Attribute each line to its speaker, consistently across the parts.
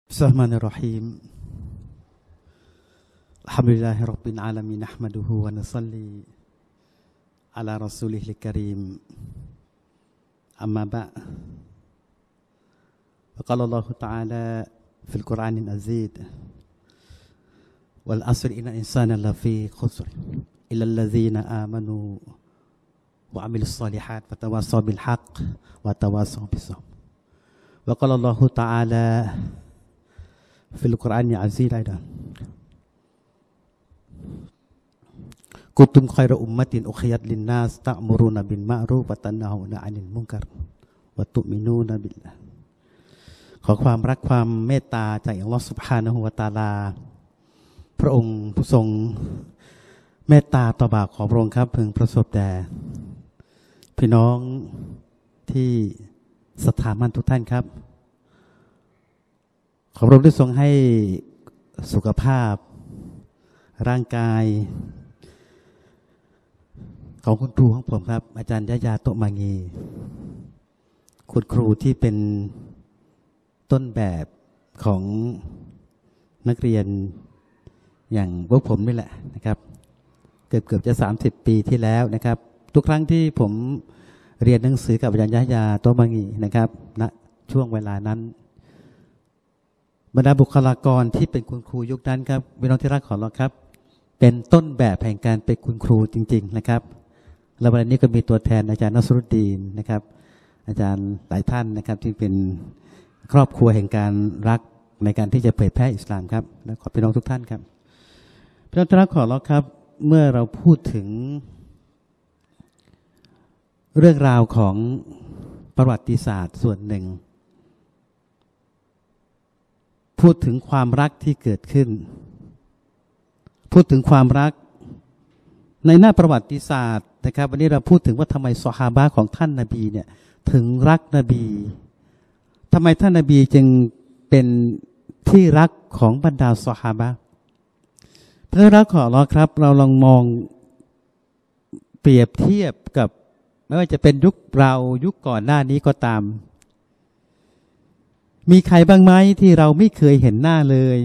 Speaker 1: الرحمن الرحيم الحمد لله رب العالمين نحمده ونصلي على رسوله الكريم أما بعد فقال الله تعالى في القرآن العزيز والعصر إن الإنسان لفي خسر إلا الذين آمنوا وعملوا الصالحات وتواصوا بالحق وتواصوا بالصبر وقال الله تعالى في القرآن العزيز أيضا كنتم خير أمة أخرجت للناس تأمرون بالمعروف وتنهون عن المنكر وتؤمنون باللهขอความรักความเมตตาจากอัลลอฮฺซุบฮานะฮูวะตะอาลาพระองค์ผู้ทรงเมตตาต่อบ่าวของพระองค์ครับพึงประสบแด่พี่น้องที่ศรัทธามั่นทุกท่านครับขอพระองค์ได้ทรงให้สุขภาพร่างกายของคุณครูของผมครับอาจารย์ยะยาโตมางีคุณครูที่เป็นต้นแบบของนักเรียนอย่างพวกผมนี่แหละนะครับเกือบจะ30 ปีที่แล้วนะครับทุกครั้งที่ผมเรียนหนังสือกับอาจารย์ยะยาโตมางีนะครับณช่วงเวลานั้นบรรดาบุคลากรที่เป็นคุณครูยุคนั้นครับพี่น้องที่รักของเราครับเป็นต้นแบบแห่งการเป็นคุณครูจริงๆนะครับและวันนี้ก็มีตัวแทนอาจารย์นัสรุดดีนนะครับอาจารย์หลายท่านนะครับที่เป็นครอบครัวแห่งการรักในการที่จะเผยแพร่อิสลามครับและขอพี่น้องทุกท่านครับพี่น้องที่รักของเราครับเมื่อเราพูดถึงเรื่องราวของประวัติศาสตร์ส่วนหนึ่งพูดถึงความรักที่เกิดขึ้นพูดถึงความรักในหน้าประวัติศาสตร์นะครับวันนี้เราพูดถึงว่าทำไมซอฮาบะห์ของท่านนบีเนี่ยถึงรักนบีทำไมท่านนบีจึงเป็นที่รักของบรรดาซอฮาบะห์เพื่อรักของเราครับเราลองมองเปรียบเทียบกับไม่ว่าจะเป็นยุคเรายุคก่อนหน้านี้ก็ตามมีใครบ้างไหมที่เราไม่เคยเห็นหน้าเลย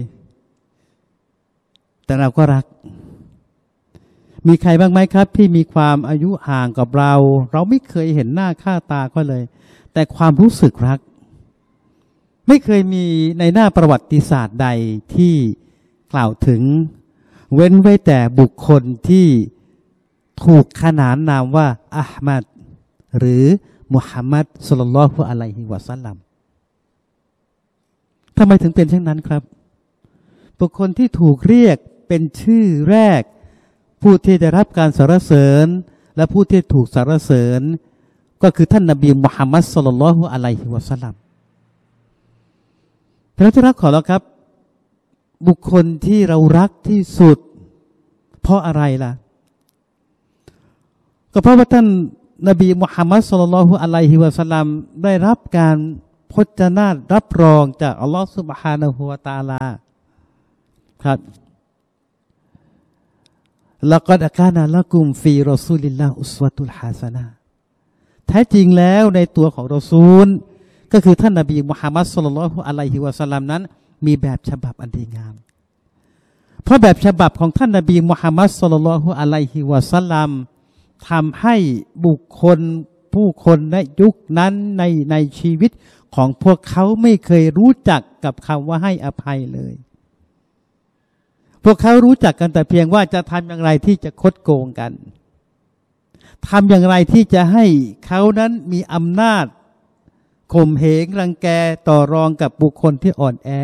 Speaker 1: แต่เราก็รักมีใครบ้างไหมครับที่มีความอายุห่างกับเราไม่เคยเห็นหน้าค่าตาก็เลยแต่ความรู้สึกรักไม่เคยมีในหน้าประวัติศาสตร์ใดที่กล่าวถึงเว้นไว้แต่บุคคลที่ถูกขนานนามว่าอะห์มัดหรือมุฮัมมัดศ็อลลัลลอฮุอะลัยฮิวะซัลลัมทำไมถึงเป็นเช่นนั้นครับบุคคลที่ถูกเรียกเป็นชื่อแรกผู้ที่ได้รับการสรรเสริญและผู้ที่ถูกสรรเสริญก็คือท่านนบีมุฮัมมัดศ็อลลัลลอฮุอะลัยฮิวะซัลลัมพระเจ้ารักของเราครับบุคคลที่เรารักที่สุดเพราะอะไรล่ะก็เพราะว่าท่านนบีมุฮัมมัดศ็อลลัลลอฮุอะลัยฮิวะซัลลัมได้รับการพจนาฏรับรองจากอัลลอฮฺซุบฮานะฮูวะตะอาลาครับละกัดกานะละกุมฟีรอซูลิลลาฮ์อุสวะตุลฮาซะนะห์แท้จริงแล้วในตัวของรอซูลก็คือท่านนบีมุฮัมมัดศ็อลลัลลอฮุอะลัยฮิวะซัลลัมนั้นมีแบบฉบับอันดีงามเพราะแบบฉบับของท่านนบีมุฮัมมัดศ็อลลัลลอฮุอะลัยฮิวะซัลลัมทำให้บุคคลผู้คนในยุคนั้นในชีวิตของพวกเขาไม่เคยรู้จักกับคำว่าให้อภัยเลยพวกเขารู้จักกันแต่เพียงว่าจะทำอย่างไรที่จะคดโกงกันทำอย่างไรที่จะให้เขานั้นมีอำนาจข่มเหงรังแกต่อรองกับบุคคลที่อ่อนแอ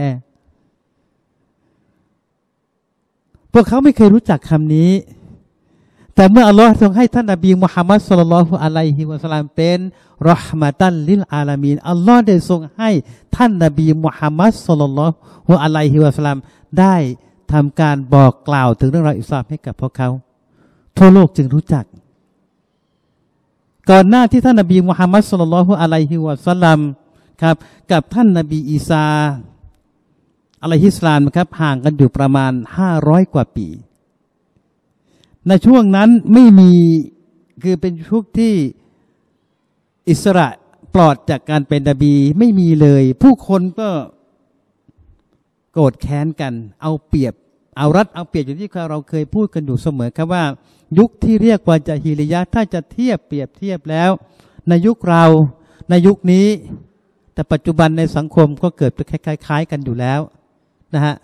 Speaker 1: พวกเขาไม่เคยรู้จักคำนี้แต่เมื่ออัลลอฮ์ทรงให้ท่านนบีมุฮัมมัดศ็อลลัลลอฮุอะลัยฮิวะซัลลัมเป็นเราะห์มะตัลลิลอาลามีนอัลลอฮ์ได้ทรงให้ท่านนบีมุฮัมมัดศ็อลลัลลอฮุอะลัยฮิวะซัลลัมได้ทำการบอกกล่าวถึงเรื่องราวอิสลามให้กับพวกเขาทั่วโลกจึงรู้จักก่อนหน้าที่ท่านนบีมุฮัมมัดศ็อลลัลลอฮุอะลัยฮิวะซัลลัมครับกับท่านนบีอีสาอะลัยฮิสสลามครับห่างกันอยู่ประมาณ500 กว่าปีในช่วงนั้นไม่มีคือเป็นช่วงที่อิสระปลอดจากการเป็นนบีไม่มีเลยผู้คนก็โกรธแค้นกันเอาเปรียบเอารัดเอาเปรียบอย่างที่เราเคยพูดกันอยู่เสมอครับว่ายุคที่เรียกว่าญะฮีลิยะห์ถ้าจะเปรียบเทียบแล้วในยุคเราในยุคนี้แต่ปัจจุบันในสังคมก็เกิดคล้ายๆกันอยู่แล้วนะฮะ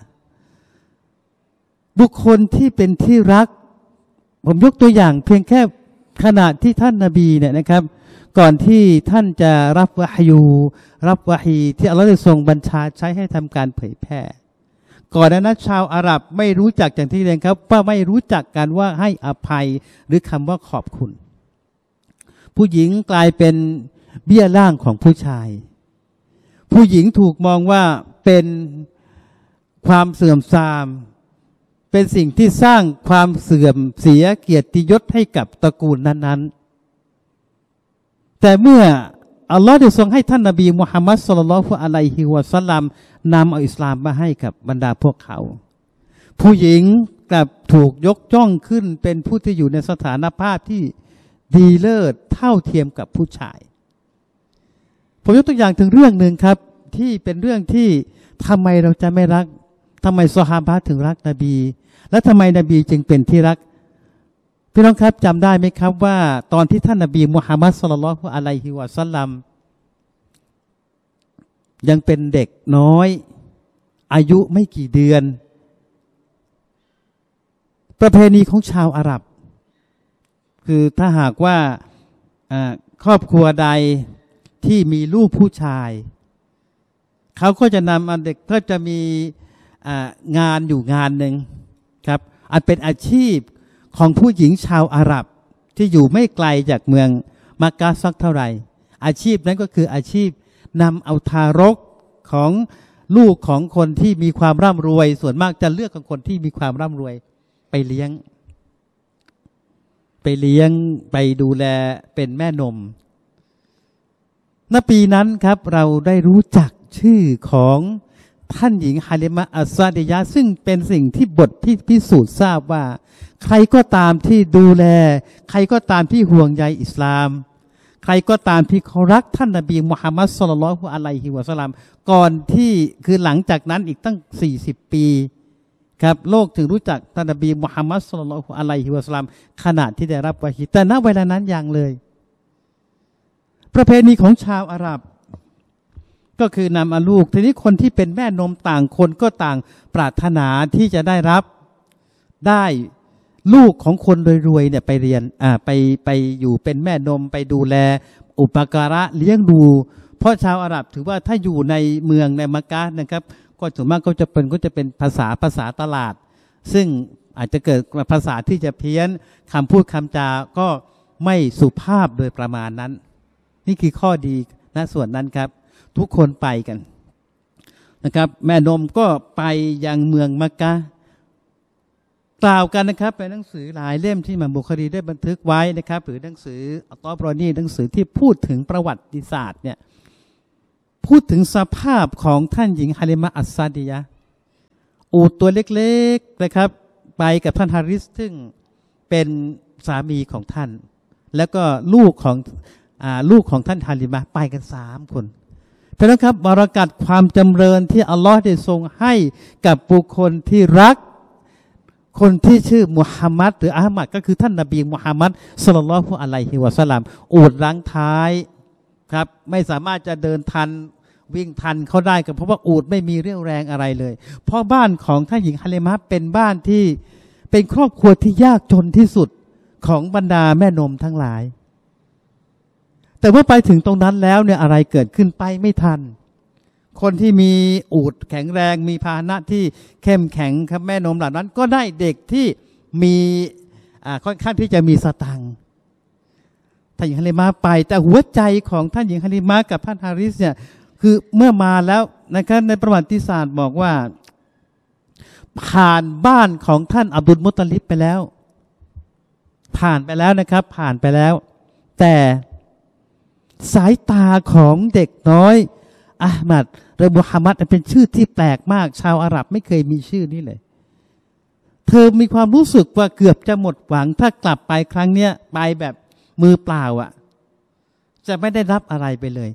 Speaker 1: บุคคลที่เป็นที่รักผมยกตัวอย่างเพียงแค่ขณะที่ท่านนบีเนี่ยนะครับก่อนที่ท่านจะรับวะฮยูรับวะฮีที่อัลลอฮฺได้ทรงบัญชาใช้ให้ทำการเผยแพร่ก่อนนั้นชาวอาหรับไม่รู้จักอย่างที่เรียนครับว่าไม่รู้จักกันว่าให้อภัยหรือคำว่าขอบคุณผู้หญิงกลายเป็นเบี้ยล่างของผู้ชายผู้หญิงถูกมองว่าเป็นความเสื่อมทรามเป็นสิ่งที่สร้างความเสื่อมเสียเกียรติยศให้กับตระกูลนั้นๆแต่เมื่ออัลลอฮฺได้ทรงให้ท่านนบีมุฮัมมัดศ็อลลัลลอฮุอะลัยฮิวะซัลลัมนำเอาอิสลามมาให้กับบรรดาพวกเขาผู้หญิงกลับถูกยกย่องขึ้นเป็นผู้ที่อยู่ในสถานภาพที่ดีเลิศเท่าเทียมกับผู้ชายผมยกตัวอย่างถึงเรื่องหนึ่งครับที่เป็นเรื่องที่ทำไมเราจะไม่รักทำไมซอฮาบะห์ถึงรักนบีและทำไมนบีจึงเป็นที่รักพี่น้องครับจำได้ไหมครับว่าตอนที่ท่านนบีมุฮัมมัดศ็อลลัลลอฮุอะลัยฮิวะซัลลัมยังเป็นเด็กน้อยอายุไม่กี่เดือนประเพณีของชาวอาหรับคือถ้าหากว่าครอบครัวใดที่มีลูกผู้ชายเขาก็จะนำเด็กก็จะมีงานอยู่งานหนึ่งครับอันเป็นอาชีพของผู้หญิงชาวอาหรับที่อยู่ไม่ไกลจากเมืองมักกะสักเท่าไหร่อาชีพนั้นก็คืออาชีพนำเอาทารกของลูกของคนที่มีความร่ำรวยส่วนมากจะเลือกของคนที่มีความร่ำรวยไปเลี้ยงไปดูแลเป็นแม่นมณปีนั้นครับเราได้รู้จักชื่อของท่านหญิงฮาลิมะอัสซาดิยะห์ซึ่งเป็นสิ่งที่บทที่พิสูจน์ทราบว่าใครก็ตามที่ดูแลใครก็ตามที่ห่วงใยอิสลามใครก็ตามที่เขารักท่านนบีมุฮัมมัดศ็อลลัลลอฮุอะลัยฮิวะซัลลัมก่อนที่คือหลังจากนั้นอีกตั้ง40ปีครับโลกถึงรู้จักท่านนบีมุฮัมมัดศ็อลลัลลอฮุอะลัยฮิวะซัลลัมขณะที่ได้รับวะฮีแต่ณเวลานั้นอย่างเลยประเพณีของชาวอาหรับก็คือนำเอาลูกทีนี้คนที่เป็นแม่นมต่างคนก็ต่างปรารถนาที่จะได้ลูกของคนรวยๆเนี่ยไปเรียนไปอยู่เป็นแม่นมไปดูแลอุปการะเลี้ยงดูเพราะชาวอาหรับถือว่าถ้าอยู่ในเมืองในมักกะห์นะครับก็ส่วนมากก็จะเป็นภาษาตลาดซึ่งอาจจะเกิดภาษาที่จะเพี้ยนคำพูดคำจาก็ไม่สุภาพโดยประมาณนั้นนี่คือข้อดีณส่วนนั้นครับทุกคนไปกันนะครับแม่นมก็ไปยังเมืองมักกะห์กล่าวกันนะครับเป็นหนังสือหลายเล่มที่อิหม่ามบุคอรีได้บันทึกไว้นะครับหรือหนังสืออัตตอบรอนีหนังสือที่พูดถึงประวัติศาสตร์เนี่ยพูดถึงสภาพของท่านหญิงฮาลิมะอัสซาดิยะห์อูฐตัวเล็กๆนะครับไปกับท่านฮาริสซึ่งเป็นสามีของท่านแล้วก็ลูกของท่านฮาลิมะห์ไปกัน3 คนเพราะนั้นครับบารอกัตความจำเริญที่อัลลอฮ์ได้ทรงให้กับบุคคลที่รักคนที่ชื่อมุฮัมมัดหรืออะห์มัดก็คือท่านนบีมุฮัมมัดศ็อลลัลลอฮุอะลัยฮิวะซัลลัมอูฐรั้งท้ายครับไม่สามารถจะเดินทันวิ่งทันเขาได้ก็เพราะว่าอูฐไม่มีเรี่ยวแรงอะไรเลยเพราะบ้านของท่านหญิงฮาลิมะห์เป็นบ้านที่เป็นครอบครัวที่ยากจนที่สุดของบรรดาแม่นมทั้งหลายแต่เมื่อไปถึงตรงนั้นแล้วเนี่ยอะไรเกิดขึ้นไปไม่ทันคนที่มีอูฐแข็งแรงมีพาหนะที่เข้มแข็งครับแม่นมเหล่านั้นก็ได้เด็กที่มีค่อนข้างที่จะมีสตังค์ท่านหญิงฮาลิมะห์ไปแต่หัวใจของท่านหญิงฮาลิมะห์กับท่านฮาริสเนี่ยคือเมื่อมาแล้วนะครับในประวัติศาสตร์บอกว่าผ่านบ้านของท่านอับดุลมุตตลิบไปแล้วผ่านไปแล้วนะครับผ่านไปแล้วแต่สายตาของเด็กน้อยอะห์มัดหรือมุฮัมมัดเป็นชื่อที่แปลกมากชาวอาหรับไม่เคยมีชื่อนี้เลยเธอมีความรู้สึกว่าเกือบจะหมดหวังถ้ากลับไปครั้งเนี้ยไปแบบมือเปล่าจะไม่ได้รับอะไรไปเลย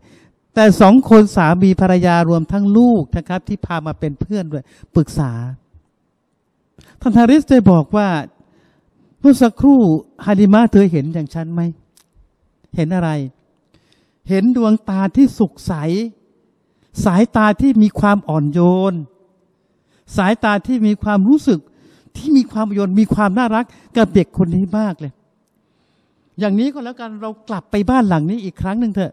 Speaker 1: แต่สองคนสามีภรรยารวมทั้งลูกนะครับที่พามาเป็นเพื่อนด้วยปรึกษาท่านฮาริสได้บอกว่าเมื่อสักครู่ฮาลิมะเธอเห็นอย่างฉันไหมเห็นอะไรเห็นดวงตาที่สุขใสสายตาที่มีความอ่อนโยนสายตาที่มีความรู้สึกที่มีความโยนมีความน่ารักกับเด็กคนนี้มากเลยอย่างนี้ก็แล้วกันเรากลับไปบ้านหลังนี้อีกครั้งหนึ่งเถอะ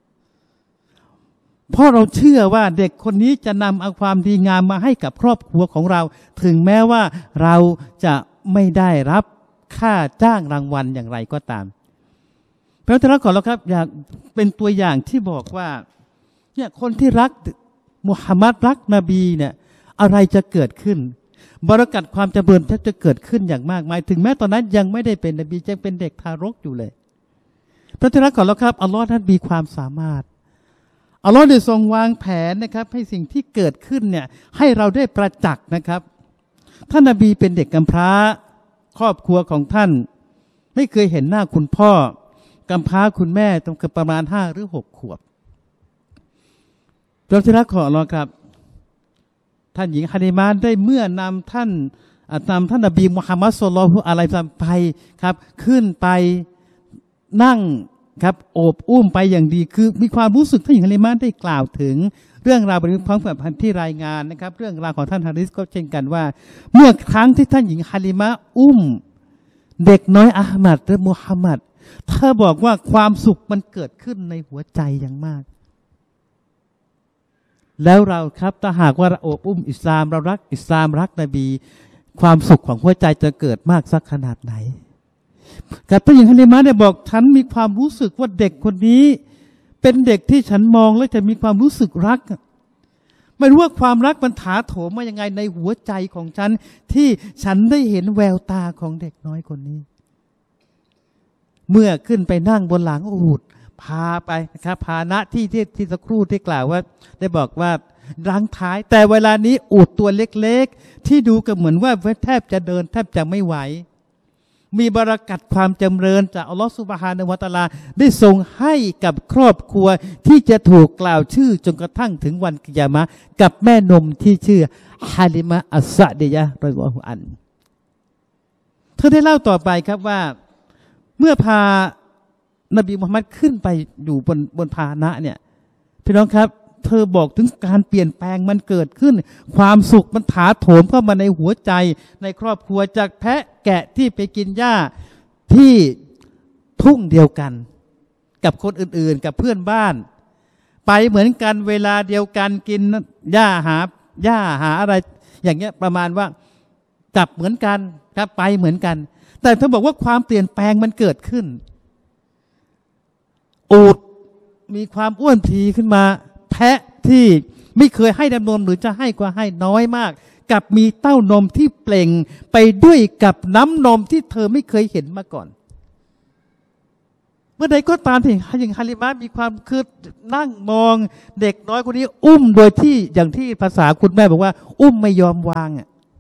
Speaker 1: เพราะเราเชื่อว่าเด็กคนนี้จะนำเอาความดีงามมาให้กับครอบครัวของเราถึงแม้ว่าเราจะไม่ได้รับค่าจ้างรางวัลอย่างไรก็ตามพระเจ้าขอเราครับอยากเป็นตัวอย่างที่บอกว่าเนี่ยคนที่รักมุฮัมมัดรักนบีเนี่ยอะไรจะเกิดขึ้นบารกัตความเจริญจะเกิดขึ้นอย่างมากมายถึงแม้ตอนนั้นยังไม่ได้เป็นนบียังเป็นเด็กทารกอยู่เลยพระเจ้าขอเราครับอัลลอฮ์ท่านมีความสามารถอัลลอฮ์ได้ทรงวางแผนนะครับให้สิ่งที่เกิดขึ้นเนี่ยให้เราได้ประจักษ์นะครับท่านนบีเป็นเด็กกำพร้าครอบครัวของท่านไม่เคยเห็นหน้าคุณพ่อกำพร้าคุณแม่ต้องเกือบประมาณ5 หรือ 6 ขวบพระเจ้าขออัลลอฮ์ครับท่านหญิงฮาลิมะได้เมื่อนำท่านนบีมุฮัมมัดศ็อลลัลลอฮุอะลัยฮิวะซัลลัมไปครับขึ้นไปนั่งครับโอบอุ้มไปอย่างดีคือมีความรู้สึกท่านหญิงฮาลิมะได้กล่าวถึงเรื่องราวบริพร้อมกับพันที่รายงานนะครับเรื่องราวของท่านฮาริสก็เช่นกันว่าเมื่อครั้งที่ท่านหญิงฮาลิมะอุ้มเด็กน้อยอะห์มัดหรือมุฮัมมัดเธอบอกว่าความสุขมันเกิดขึ้นในหัวใจอย่างมากแล้วเราครับถ้าหากว่าเราโอบอุ้มอิสลามเรารักอิสลามรักนบีความสุขของหัวใจจะเกิดมากสักขนาดไหนกับท่านหญิงฮาลิมะเนี่ยบอกฉันมีความรู้สึกว่าเด็กคนนี้เป็นเด็กที่ฉันมองแล้วจะมีความรู้สึกรักไม่รู้ว่าความรักมันถาโถมมายังไงในหัวใจของฉันที่ฉันได้เห็นแววตาของเด็กน้อยคนนี้เมื่อขึ้นไปนั่งบนหลังอูฐพาไปนะครับพาหนะที่สักครู่ที่กล่าวว่าได้บอกว่ารังท้ายแต่เวลานี้อูฐตัวเล็กๆที่ดูก็เหมือนว่าแทบจะเดินแทบจะไม่ไหวมีบารกัตความจำเริญจากอัลลอฮฺซุบฮานะฮูวะตะอาลาได้ทรงให้กับครอบครัวที่จะถูกกล่าวชื่อจนกระทั่งถึงวันกิยามะห์กับแม่นมที่ชื่อฮาลิมะอัสซะดียะห์รอฎิยัลลอฮุอันเธอได้เล่าต่อไปครับว่าเมื่อพานบีมุฮัมมัดขึ้นไปอยู่บนพาหนะเนี่ยพี่น้องครับเธอบอกถึงการเปลี่ยนแปลงมันเกิดขึ้นความสุขมันถาโถมเข้ามาในหัวใจในครอบครัวจากแพะแกะที่ไปกินหญ้าที่ทุ่งเดียวกันกับคนอื่นๆกับเพื่อนบ้านไปเหมือนกันเวลาเดียวกันกินหญ้าหาอะไรอย่างเงี้ยประมาณว่าจับเหมือนกันครับไปเหมือนกันแต่เธอบอกว่าความเปลี่ยนแปลงมันเกิดขึ้นอูฐมีความอ้วนพีขึ้นมาแพะที่ไม่เคยให้นมหรือจะให้ก็ให้น้อยมากกับมีเต้านมที่เปล่งไปด้วยกับน้ำนมที่เธอไม่เคยเห็นมาก่อนเมื่อใดก็ตามที่อย่างฮาลิมะมีความคือนั่งมองเด็กน้อยคนนี้อุ้มโดยที่อย่างที่ภาษาคุณแม่บอกว่าอุ้มไม่ยอมวาง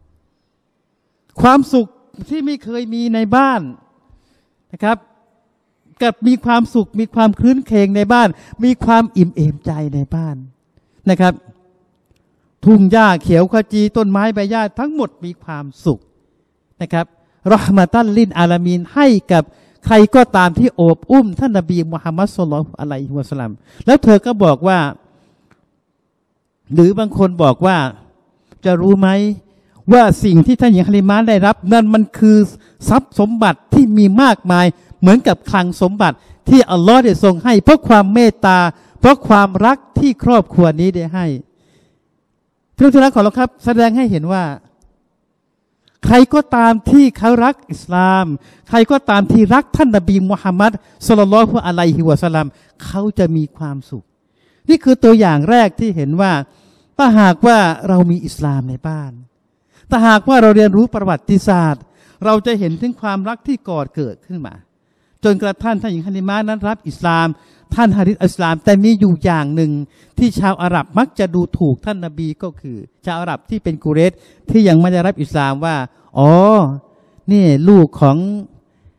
Speaker 1: ความสุขที่ไม่เคยมีในบ้านนะครับกับมีความสุขมีความคลื้นเครงในบ้านมีความอิ่มเอมใจในบ้านนะครับทุ่งหญ้าเขียวขจีต้นไม้ใบหญ้าทั้งหมดมีความสุขนะครับเราะห์มะตัลลิลอาลามีนให้กับใครก็ตามที่โอบอุ้มท่านนบีมุฮัมมัดศ็อลลัลลอฮุอะลัยฮิวะซัลลัมแล้วเธอก็บอกว่าหรือบางคนบอกว่าจะรู้ไหมว่าสิ่งที่ท่านหญิงฮาลิมะได้รับนั่นมันคือทรัพย์สมบัติที่มีมากมายเหมือนกับคลังสมบัติที่อัลลอฮ์ได้ทรงให้เพราะความเมตตาเพราะความรักที่ครอบครัวนี้ได้ให้พี่น้องที่รักของเราครับแสดงให้เห็นว่าใครก็ตามที่เขารักอิสลามใครก็ตามที่รักท่านนบีมุฮัมมัดศ็อลลัลลอฮุอะลัยฮิวะซัลลัมเขาจะมีความสุขนี่คือตัวอย่างแรกที่เห็นว่าถ้าหากว่าเรามีอิสลามในบ้านถ้าหากว่าเราเรียนรู้ประวัติศาสตร์เราจะเห็นถึงความรักที่ก่อเกิดขึ้นมาจนกระทั่งท่านหญิงฮาลิมะนั้นรับอิสลามท่านฮาริสอิสลามแต่มีอยู่อย่างหนึ่งที่ชาวอาหรับมักจะดูถูกท่านนบีก็คือชาวอาหรับที่เป็นกุเรชที่ยังไม่ได้รับอิสลามว่าอ๋อนี่ลูกของ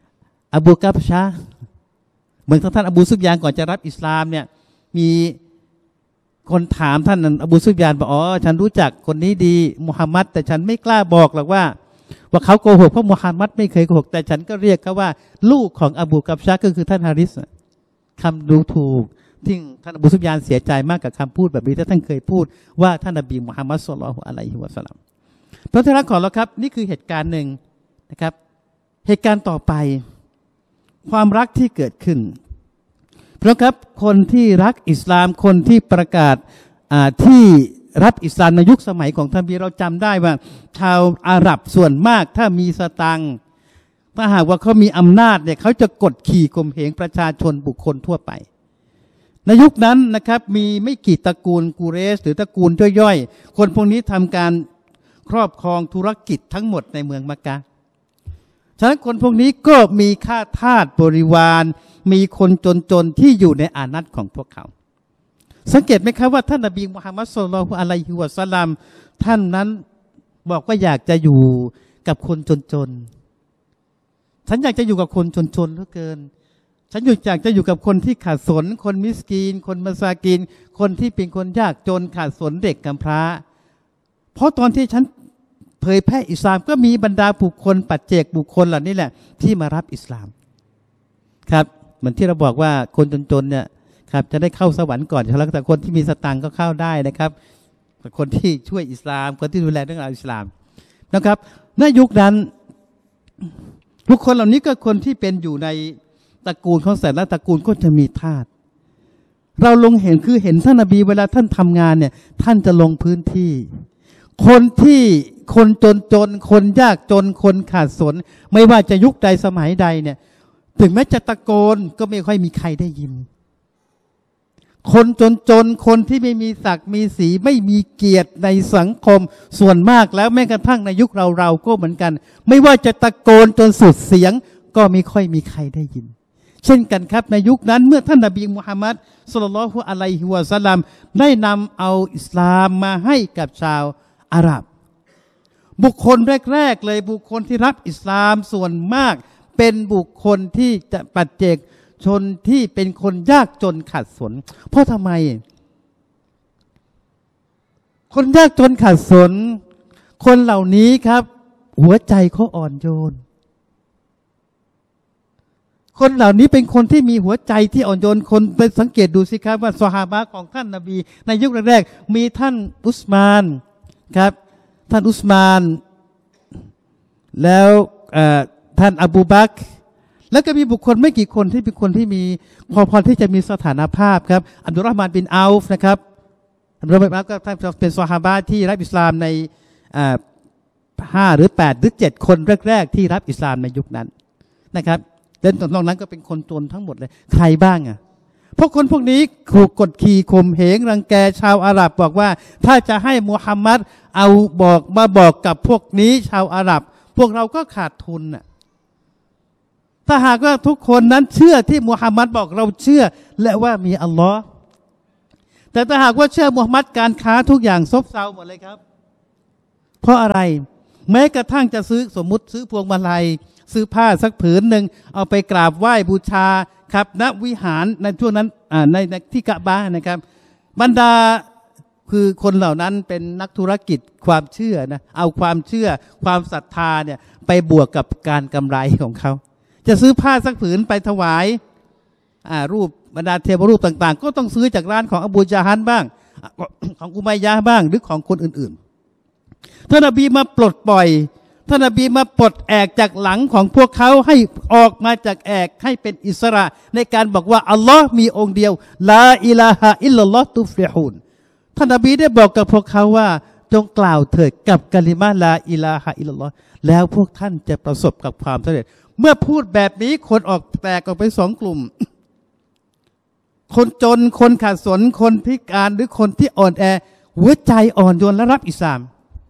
Speaker 1: อบูกัฟชะเหมือนท่านอบูซุฟยานก่อนจะรับอิสลามเนี่ยมีคนถามท่านอบูซุฟยานบอกอ๋อฉันรู้จักคนนี้ดีมุฮัมมัดแต่ฉันไม่กล้าบอกหรอกว่าเขาโกหกเพราะมุฮัมมัดไม่เคยโกหกแต่ฉันก็เรียกเขาว่าลูกของอบูกับชะก็คือท่านฮาริสคำดูถูกที่ท่านอบูซุฟยานเสียใจมากกับคำพูดแบบนี้ที่ท่านเคยพูดว่าท่านนบีมุฮัมมัดศ็อลลัลลอฮุอะลัยฮิวะซัลลัมพระเจ้ารักของเราครับนี่คือเหตุการณ์หนึ่งนะครับเหตุการณ์ต่อไปความรักที่เกิดขึ้นเพราะครับคนที่รักอิสลามคนที่ประกาศที่รับอิสลามในยุคสมัยของท่านบีเราจำได้ว่าชาวอาหรับส่วนมากถ้ามีสตังค์ถ้าหากว่าเขามีอำนาจเนี่ยเขาจะกดขี่ข่มเหงประชาชนบุคคลทั่วไปในยุคนั้นนะครับมีไม่กี่ตระกูลกูเรชหรือตระกูลย่อยๆคนพวกนี้ทำการครอบครองธุรกิจทั้งหมดในเมืองมักกะห์ฉะนั้นคนพวกนี้ก็มีข้าทาสบริวารมีคนจนๆที่อยู่ในอานัตของพวกเขาสังเกตไหมครับว่าท่านนบีมุฮัมมัดศ็อลลัลลอฮุอะลัยฮิวะซัลลัมท่านนั้นบอกว่าอยากจะอยู่กับคนจนๆฉันอยากจะอยู่กับคนจนๆเหลือเกินฉันอยากจะอยู่กับคนที่ขาดสนคนมิสกีนคนมัสากีนคนที่เป็นคนยากจนขาดสนเด็กกำพร้าเพราะตอนที่ฉันเผยแพร่อิสลามก็มีบรรดาบุคคลปัจเจกบุคคลเหล่านี้แหละที่มารับอิสลามครับเหมือนที่เราบอกว่าคนจนๆเนี่ยครับจะได้เข้าสวรรค์ก่อนแล้วแต่คนที่มีสตังค์ก็เข้าได้นะครับคนที่ช่วยอิสลามคนที่ดูแลเรื่องราวอิสลามนะครับในยุคนั้นบุคคลเหล่านี้ก็คนที่เป็นอยู่ในตระกูลของแต่ละตระกูลก็จะมีทาสเราลงเห็นคือเห็นท่านนบีเวลาท่านทำงานเนี่ยท่านจะลงพื้นที่คนที่คนจนคนยากจนคนขาดสนไม่ว่าจะยุคใดสมัยใดเนี่ยถึงแม้จะตะโกนก็ไม่ค่อยมีใครได้ยินคนจนคนที่ไม่มีศักดิ์มีสีไม่มีเกียรติในสังคมส่วนมากแล้วแม้กระทั่งในยุคเราก็เหมือนกันไม่ว่าจะตะโกนจนสุดเสียงก็ไม่ค่อยมีใครได้ยินเช่นกันครับในยุคนั้นเมื่อท่านนบีมุฮัมมัดศ็อลลัลลอฮุอะลัยฮิวะซัลลัมได้นำเอาอิสลามมาให้กับชาวอาหรับบุคคลแรกๆเลยบุคคลที่รับอิสลามส่วนมากเป็นบุคคลที่จะปัจเจกชนที่เป็นคนยากจนขาดสนเพราะทำไมคนยากจนขาดสนคนเหล่านี้ครับหัวใจเขาอ่อนโยนคนเหล่านี้เป็นคนที่มีหัวใจที่อ่อนโยนคนไปสังเกตดูสิครับว่าซอฮาบะห์ของท่านนบีในยุคแรกๆมีท่านอุสมานครับท่านอุสมานแล้วท่านอบูบักรแล้วก็มีบุคคลไม่กี่คนที่เป็นคนที่มีพอที่จะมีสถานภาพครับอับดุลเราะห์มานบินเอาฟนะครับอับดุลเราะห์มานบินเอาฟก็ท่านเป็นซอฮาบะห์ที่รับอิสลามใน5 หรือ 8 หรือ 7 คนแรกๆที่รับอิสลามในยุคนั้นนะครับและนอกนั้นก็เป็นคนจนทั้งหมดเลยใครบ้างอ่ะเพราะคนพวกนี้ถูกกดขี่ข่มเหงรังแกชาวอาหรับบอกว่าถ้าจะให้มุฮัมมัดเอาบอกกับพวกนี้ชาวอาหรับพวกเราก็ขาดทุนน่ะถ้าหากว่าทุกคนนั้นเชื่อที่มุฮัมมัดบอกเราเชื่อและว่ามีอัลลอฮ์แต่ถ้าหากว่าเชื่อมุฮัมมัดการค้าทุกอย่างซบเซาหมดเลยครับเพราะอะไรแม้กระทั่งจะสมมุติซื้อพวงมาลัยซื้อผ้าสักผืนหนึ่งเอาไปกราบไหว้บูชาครับณวิหารในช่วงนั้นในที่กะบะห์นะครับบรรดาคือคนเหล่านั้นเป็นนักธุรกิจความเชื่อนะเอาความเชื่อความศรัทธาเนี่ยไปบวกกับการกำไรของเขาจะซื้อผ้าสักผืนไปถวายรูปบรรดาเทพรูปต่างๆก็ต้องซื้อจากร้านของอบูญะฮัลบ้างของอุมัยยะห์บ้างหรือของคนอื่นๆท่านนบีมาปลดปล่อยท่านนบีมาปลดแอกจากหลังของพวกเขาให้ออกมาจากแอกให้เป็นอิสระในการบอกว่าอัลลอฮ์มีองค์เดียวลาอิลาฮะอิลลัลลอฮ์ตุฟลิฮูนท่านนบีได้บอกกับพวกเขาว่าจงกล่าวเถิดกับกะลิมะลาอิลาฮะอิลลัลลอฮ์แล้วพวกท่านจะประสบกับความสำเร็จเมื่อพูดแบบนี้คนแตกออกไป2 กลุ่มคนจนคนขาดสนคนพิการหรือคนที่อ่อนแอหัวใจอ่อนโยนและรับอิสลาม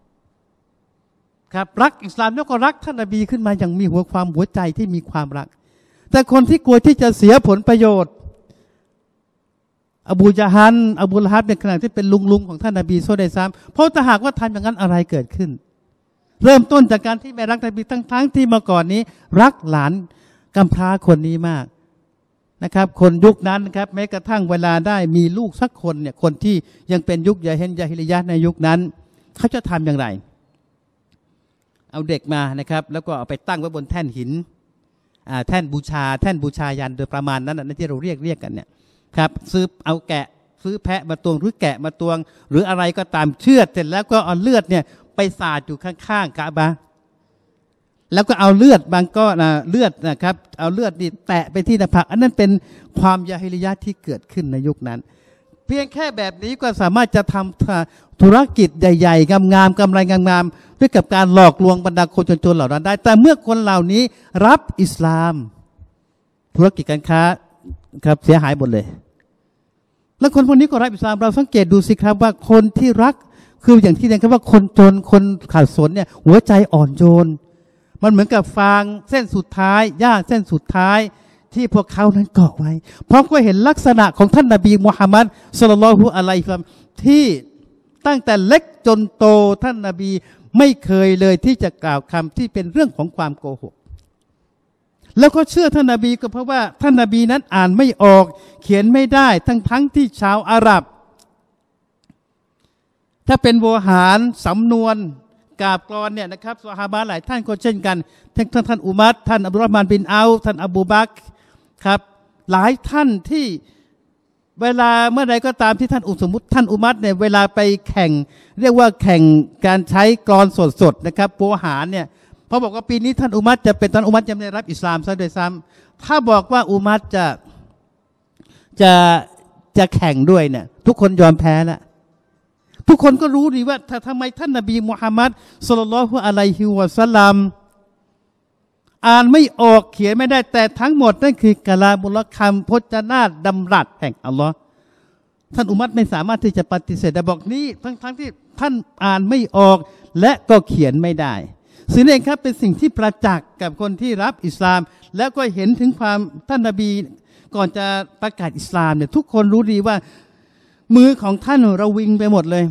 Speaker 1: ครับรักอิสลามแล้วก็รักท่านนบีขึ้นมาอย่างมีหัวใจที่มีความรักแต่คนที่กลัวที่จะเสียผลประโยชน์อบูญะฮัลอบูละฮับในขณะที่เป็นลุงของท่านนบีโซไดซ้ำเพราะถ้าหากว่าทำอย่างนั้นอะไรเกิดขึ้นเริ่มต้นจากการที่ไม่รักนบีทั้งที่มาก่อนนี้รักหลานกำพร้าคนนี้มากนะครับคนยุคนั้นนะครับแม้กระทั่งเวลาได้มีลูกสักคนเนี่ยคนที่ยังเป็นยุคยาฮิลิยะห์ในยุคนั้นเขาจะทำอย่างไรเอาเด็กมานะครับแล้วก็เอาไปตั้งไว้บนแท่นหินแท่นบูชายันโดยประมาณนั้นนะที่เราเรียกกันเนี่ยครับซื้อเอาแกะซื้อแพะมาตวงหรือแกะมาตวงหรืออะไรก็ตามเชือดเสร็จแล้วก็เอาเลือดเนี่ยไปสาดอยู่ข้างๆกะบะแล้วก็เอาเลือดบางก็เลือดนะครับเอาเลือดนี่แตะไปที่หน้าผากอันนั้นเป็นความยาฮิลิยะห์ที่เกิดขึ้นในยุคนั้นเพียงแค่แบบนี้ก็สามารถจะทำธุรกิจใหญ่ๆงามๆกำไรงามๆด้วยกับการหลอกลวงบรรดาคนจนๆเหล่านั้นได้แต่เมื่อคนเหล่านี้รับอิสลามธุรกิจการค้าครับเสียหายหมดเลยแล้วคนพวกนี้ก็รับอิสลามเราสังเกตดูสิครับว่าคนที่รักคืออย่างที่เรียกกันว่าคนจนคนขาดสนเนี่ยหัวใจอ่อนโยนมันเหมือนกับฟางเส้นสุดท้ายหญ้าเส้นสุดท้ายที่พวกเขานั้นเกาะไว้เพราะก็เห็นลักษณะของท่านนบีมุฮัมมัดศ็อลลัลลอฮุอะลัยฮิวะซัลลัมที่ตั้งแต่เล็กจนโตท่านนบีไม่เคยเลยที่จะกล่าวคำที่เป็นเรื่องของความโกหกแล้วก็เชื่อท่านนบีก็เพราะว่าท่านนบีนั้นอ่านไม่ออกเขียนไม่ได้ทั้งที่ชาวอาหรับถ้าเป็นโวหารสำนวนกาบกรอนเนี่ยนะครับซอฮาบะห์หลายท่านก็เช่นกันท่านอุมัรท่านอับดุลรอฮ์มานบินเอาท่านอบูบักรครับหลายท่านที่เวลาเมื่อใดก็ตามที่ท่านสมมุติท่านอุมัรเนี่ยเวลาไปแข่งเรียกว่าแข่งการใช้กรอนสดๆนะครับโวหารเนี่ยพอบอกว่าปีนี้ท่านอุมัรจะเป็นท่านอุมัรจะไม่ได้รับอิสลามซะด้วยซ้ำถ้าบอกว่าอุมัรจะแข่งด้วยเนี่ยทุกคนยอมแพ้แล้วทุกคนก็รู้ดีว่าทำไมท่านนบีมุฮัมมัดศ็อลลัลลอฮุอะลัยฮิวะซัลลัมอ่านไม่ออกเขียนไม่ได้แต่ทั้งหมดนั่นคือกะลามุลคำพจนาดำรัสแห่งอัลลอฮ์ท่านอุมัรไม่สามารถที่จะปฏิเสธได้บอกนี้ทั้งที่ท่านอ่านไม่ออกและก็เขียนไม่ได้สิ่งนี้เองครับเป็นสิ่งที่ประจักษ์กับคนที่รับอิสลามแล้วก็เห็นถึงความท่านนบีก่อนจะประกาศอิสลามเนี่ยทุกคนรู้ดีว่ามือของท่านระวิงไปหมดเลย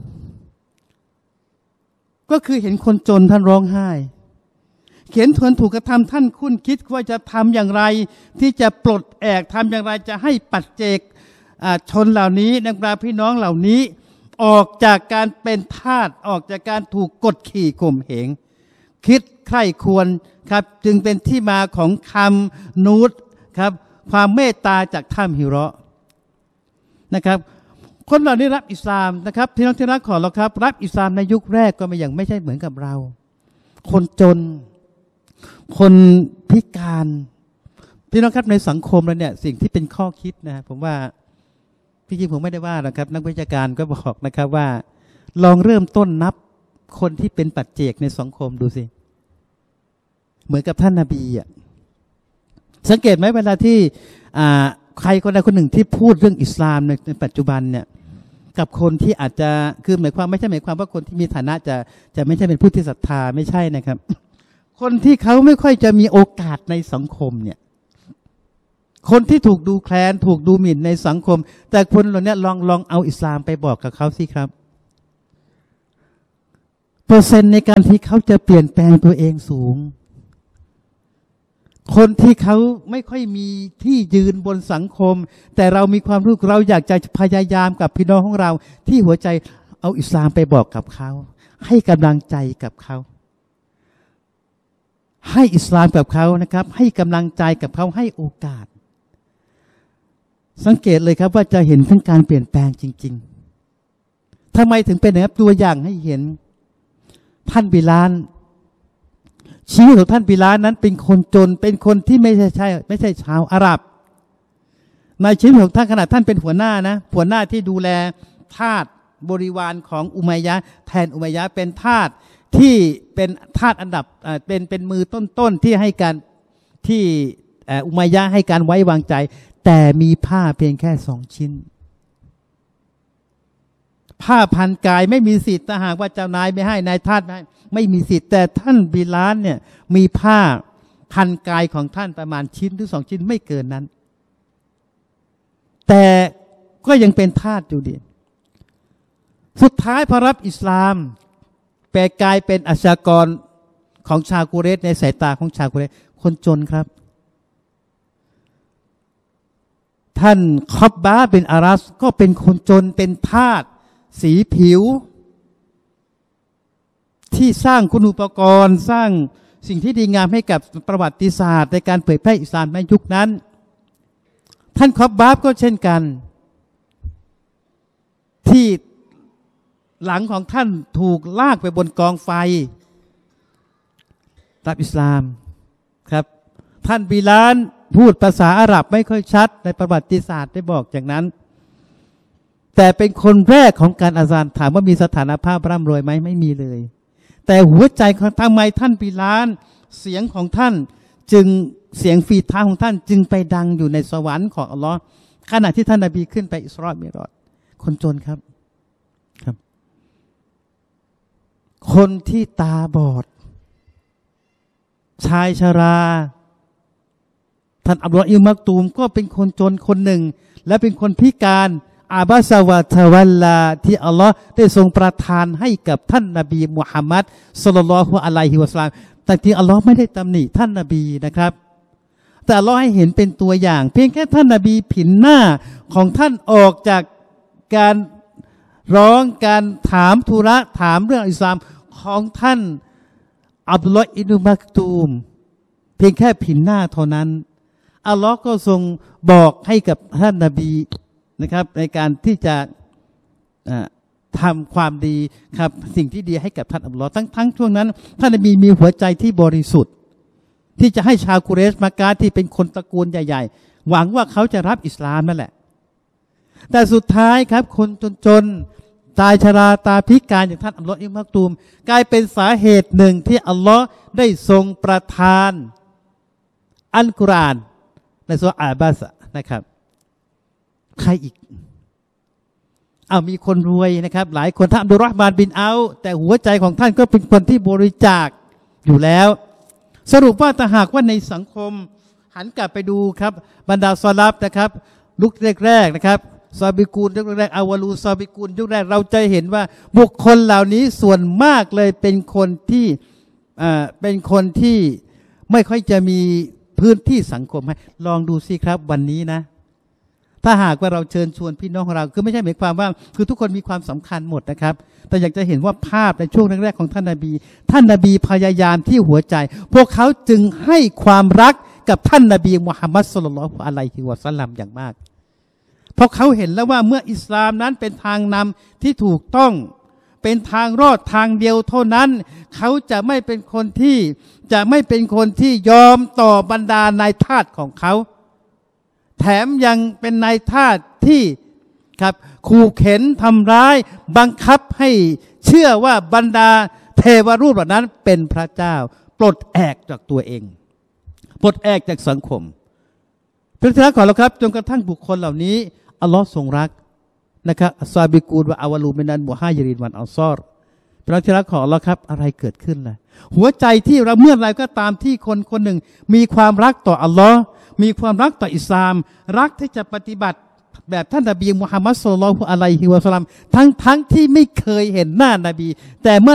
Speaker 1: ก็คือเห็นคนจนท่านร้องไห้เขียนทวนถูกกระทำท่านคุ้นคิดว่าจะทำอย่างไรที่จะปลดแอกทำอย่างไรจะให้ปัจเจกชนเหล่านี้นักปราชญ์พี่น้องเหล่านี้ออกจากการเป็นทาสออกจากการถูกกดขี่ข่มเหงคิดใคร่ควรครับจึงเป็นที่มาของคำนูตครับความเมตตาจากถ้ำฮิเราะห์นะครับคนเหล่านี้รับอิสลามนะครับที่น้องที่รักขอเราครับรับอิสลามในยุคแรกก็ไม่ใช่เหมือนกับเราคนจนคนพิการพี่น้องครับในสังคมเราเนี่ยสิ่งที่เป็นข้อคิดนะผมว่าพี่จริงผมไม่ได้ว่าหรอกครับนักวิชาการก็บอกนะครับว่าลองเริ่มต้นนับคนที่เป็นปัจเจกในสังคมดูสิเหมือนกับท่านนบีอ่ะสังเกตไหมเวลาที่ใครคนใดคนหนึ่งที่พูดเรื่องอิสลามในปัจจุบันเนี่ยกับคนที่อาจจะคือไม่ใช่หมายความว่าคนที่มีฐานะจะไม่ใช่เป็นผู้ที่ศรัทธาไม่ใช่นะครับคนที่เขาไม่ค่อยจะมีโอกาสในสังคมเนี่ยคนที่ถูกดูแคลนถูกดูหมิ่นในสังคมแต่คนเหล่านี้ลองเอาอิสลามไปบอกกับเขาสิครับเปอร์เซ็นต์ในการที่เขาจะเปลี่ยนแปลงตัวเองสูงคนที่เขาไม่ค่อยมีที่ยืนบนสังคมแต่เรามีความรู้เราอยากจะพยายามกับพี่น้องของเราที่หัวใจเอาอิสลามไปบอกกับเขาให้กำลังใจกับเขาให้อิสลามกับเขานะครับให้กำลังใจกับเขาให้โอกาสสังเกตเลยครับว่าจะเห็นทั้งการเปลี่ยนแปลงจริงๆทำไมถึงเป็นแบบตัวอย่างให้เห็นท่านบิลาลชีวิตของท่านบิลาลนั้นเป็นคนจนเป็นคนที่ไม่ใช่ชาวอาหรับในชีวิตของท่านขณะท่านเป็นหัวหน้านะหัวหน้าที่ดูแลทาสบริวารของอุมัยยะห์แทนอุมัยยะห์เป็นทาสที่เป็นทาสอันดับเป็นมือต้นๆที่ให้การที่อุมัยยะห์ให้การไว้วางใจแต่มีผ้าเพียงแค่2 ชิ้นผ้าพันกายไม่มีสิทธิ์ถ้าหากว่าเจ้านายไม่ให้นายทาสไม่มีสิทธิ์แต่ท่านบิลาลเนี่ยมีผ้าพันกายของท่านประมาณชิ้นหรือ2 ชิ้นไม่เกินนั้นแต่ก็ยังเป็นทาสอยู่ดีสุดท้ายพอรับอิสลามแปลกลายเป็นอาชญากรของชาวกุเรชในสายตาของชาวกุเรชคนจนครับท่านคอบบาบินอารัสก็เป็นคนจนเป็นทาสสีผิวที่สร้างคุณูปกรณ์สร้างสิ่งที่ดีงามให้กับประวัติศาสตร์ในการเผยแพร่อิสลามในยุคนั้นท่านคอบบาบก็เช่นกันที่หลังของท่านถูกลากไปบนกองไฟรับอิสลามครับท่านบิลาลพูดภาษาอาหรับไม่ค่อยชัดในประวัติศาสตร์ได้บอกอย่างนั้นแต่เป็นคนแรกของการอาซานถามว่ามีสถานภาพร่ำรวยไหมไม่มีเลยแต่หัวใจของทำไมท่านบิลาลเสียงของท่านจึงเสียงฝีเท้าของท่านจึงไปดังอยู่ในสวรรค์ของอัลลอฮ์ขณะที่ท่านนบีขึ้นไปอิสรอมิรอจคนจนครับคนที่ตาบอดชายชราท่านอับดุลลอฮ์อิบนุมักตูมก็เป็นคนจนคนหนึ่งและเป็นคนพิการอาบาสวะทวัลลาที่อัลลอฮ์ได้ทรงประทานให้กับท่านนบีมุฮัมมัดศ็อลลัลลอฮุอะลัยฮิวะซัลลัมแต่ที่อัลลอฮ์ไม่ได้ตำหนิท่านนบีนะครับแต่อัลลอฮ์ให้เห็นเป็นตัวอย่างเพียงแค่ท่านนบีผินหน้าของท่านออกจากการร้องการถามธุระถามเรื่องอิสลามของท่านอับดุลลอฮ์อิบนุมักตูมเพียงแค่ผินหน้าเท่านั้นอัลลอฮ์ก็ทรงบอกให้กับท่านนบีนะครับในการที่จะทำความดีครับสิ่งที่ดีให้กับท่านอัลลอฮ์ทั้งช่วงนั้นท่านนบีมีหัวใจที่บริสุทธิ์ที่จะให้ชาวกุเรชมักกะห์ที่เป็นคนตระกูลใหญ่ๆหวังว่าเขาจะรับอิสลามนั่นแหละแต่สุดท้ายครับคนจนตายชราตาพิการอย่างท่านอับดุลลอฮ์อิบนุมักตูมกลายเป็นสาเหตุหนึ่งที่อัลลอฮ์ได้ทรงประทานอัลกุรอานในซูเราะห์อาบาสนะครับใครอีกมีคนรวยนะครับหลายคนท่านอับดุลเราะห์มานบินเอาแต่หัวใจของท่านก็เป็นคนที่บริจาคอยู่แล้วสรุปว่าถ้าหากว่าในสังคมหันกลับไปดูครับบรรดาซอลัฟนะครับยุคแรกๆนะครับซอบิกูลยุคแรกอาวาลูซอบิกูลยุคแรกเราจะเห็นว่าบุคคลเหล่านี้ส่วนมากเลยเป็นคนที่ไม่ค่อยจะมีพื้นที่สังคมให้ลองดูสิครับวันนี้นะถ้าหากว่าเราเชิญชวนพี่น้องของเราคือไม่ใช่หมายความว่าคือทุกคนมีความสำคัญหมดนะครับแต่อยากจะเห็นว่าภาพในช่วงแรกๆของท่านนบีพยายามที่หัวใจพวกเขาจึงให้ความรักกับท่านนบีมุฮัมมัดศ็อลลัลลอฮุอะลัยฮิวะซัลลัมอย่างมากเพราะเขาเห็นแล้วว่าเมื่ออิสลามนั้นเป็นทางนำที่ถูกต้องเป็นทางรอดทางเดียวเท่านั้นเขาจะไม่เป็นคนที่ยอมต่อบรรดานายทาสของเขาแถมยังเป็นนายทาสที่ครับขู่เข็นทำร้ายบังคับให้เชื่อว่าบรรดาเทวรูปเหล่านั้นเป็นพระเจ้าปลดแอกจากตัวเองปลดแอกจากสังคมเพื่อนๆขอเราครับจนกระทั่งบุคคลเหล่านี้อัลลอฮ์ทรงรักนะครับอัสซาบิกูนวะอาวาลูมินันมุฮาญิรินวันอัลซอรพระเจ้าของอัลลอฮ์ครับอะไรเกิดขึ้นล่ะหัวใจที่เราเมื่อไรก็ตามที่คนคนหนึ่งมีความรักต่ออัลลอฮ์มีความรักต่ออิสลามรักที่จะปฏิบัติแบบท่านนบีมุฮัมมัดศ็อลลัลลอฮุอะลัยฮิวะซัลลัมทั้งที่ไม่เคยเห็นหน้านบีแต่เมื่อ